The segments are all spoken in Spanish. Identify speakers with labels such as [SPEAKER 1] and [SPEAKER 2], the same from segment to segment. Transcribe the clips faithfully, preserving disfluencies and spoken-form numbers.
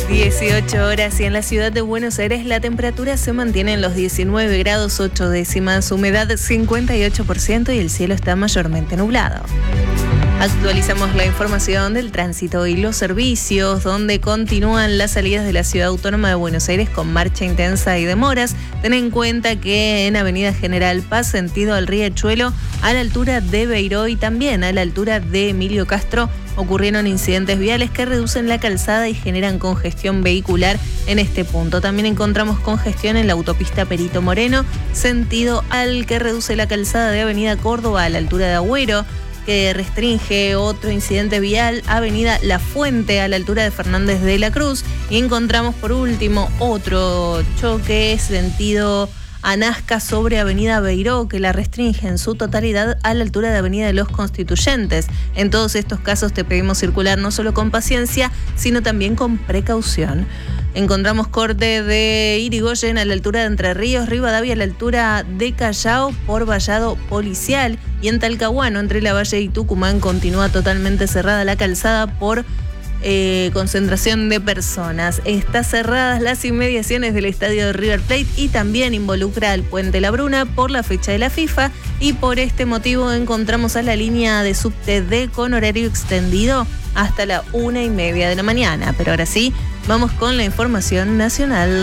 [SPEAKER 1] dieciocho horas y en la ciudad de Buenos Aires la temperatura se mantiene en los diecinueve grados ocho décimas, humedad cincuenta y ocho por ciento y el cielo está mayormente nublado. Actualizamos la información del tránsito y los servicios, donde continúan las salidas de la Ciudad Autónoma de Buenos Aires con marcha intensa y demoras. Ten en cuenta que en Avenida General Paz, sentido al Riachuelo, a la altura de Beiró y también a la altura de Emilio Castro, ocurrieron incidentes viales que reducen la calzada y generan congestión vehicular en este punto. También encontramos congestión en la autopista Perito Moreno, sentido al que reduce la calzada de Avenida Córdoba a la altura de Agüero, que restringe otro incidente vial, Avenida La Fuente a la altura de Fernández de la Cruz. Y encontramos por último otro choque sentido a Nazca sobre Avenida Beiró, que la restringe en su totalidad a la altura de Avenida de los Constituyentes. En todos estos casos te pedimos circular no solo con paciencia, sino también con precaución. Encontramos corte de Irigoyen a la altura de Entre Ríos, Rivadavia a la altura de Callao por vallado policial, y en Talcahuano, entre Lavalle y Tucumán, continúa totalmente cerrada la calzada por eh, concentración de personas. Está cerradas las inmediaciones del estadio de River Plate y también involucra al Puente La Bruna por la fecha de la FIFA, y por este motivo encontramos a la línea de subte D con horario extendido hasta la una y media de la mañana. Pero ahora sí, vamos con la información nacional.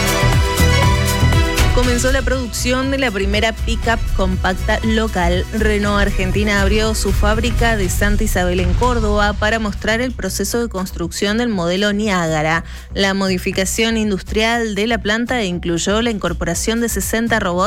[SPEAKER 1] Comenzó la producción de la primera pick-up compacta local. Renault Argentina abrió su fábrica de Santa Isabel en Córdoba para mostrar el proceso de construcción del modelo Niágara. La modificación industrial de la planta incluyó la incorporación de sesenta robots